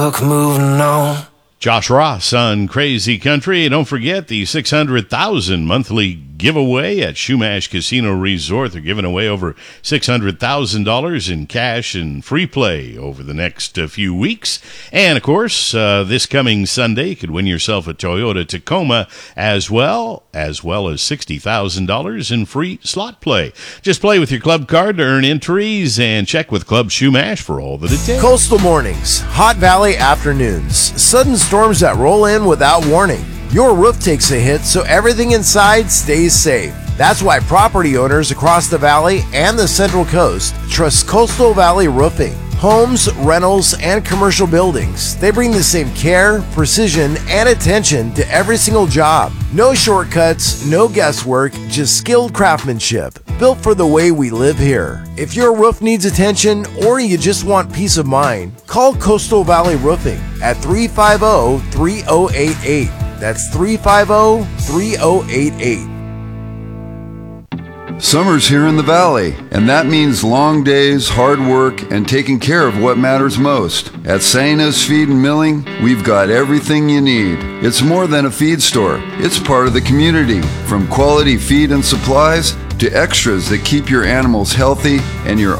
book, moving on. Josh Ross on Crazy Country. And don't forget the $600,000 monthly giveaway at Shumash Casino Resort. They're giving away over $600,000 in cash and free play over the next few weeks. And, of course, this coming Sunday, you could win yourself a Toyota Tacoma as well as $60,000 in free slot play. Just play with your club card to earn entries and check with Club Shumash for all the details. Coastal mornings, hot valley afternoons, sudden storms that roll in without warning. Your roof takes a hit, so everything inside stays safe. That's why property owners across the valley and the Central Coast trust Coastal Valley Roofing. Homes, rentals, and commercial buildings, they bring the same care, precision, and attention to every single job. No shortcuts, no guesswork, just skilled craftsmanship, built for the way we live here. If your roof needs attention or you just want peace of mind, call Coastal Valley Roofing at 350-3088. That's 350-3088. Summer's here in the Valley, and that means long days, hard work, and taking care of what matters most. At Saina's Feed and Milling, we've got everything you need. It's more than a feed store. It's part of the community, from quality feed and supplies to extras that keep your animals healthy and your